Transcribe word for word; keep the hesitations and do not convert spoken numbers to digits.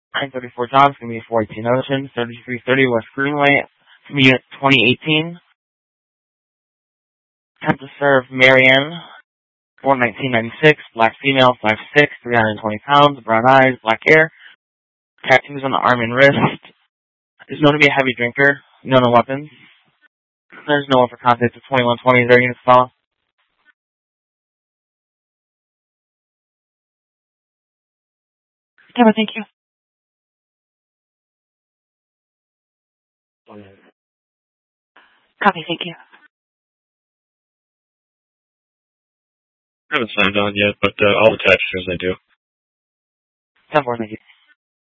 nine thirty-four Jobs, going to be four eighteen Ocean, thirty-three thirty West Greenway, from Unit twenty eighteen. Time to serve Marianne, born nineteen ninety-six, black female, five foot six, three hundred twenty pounds, brown eyes, black hair, tattoos on the arm and wrist, is known to be a heavy drinker, no no weapons. There's no one for contact to twenty-one twenty, is there units follow? Okay, well, thank you. Copy, thank you. I haven't signed on yet, but uh, I'll attach as soon as I do. ten four, thank you.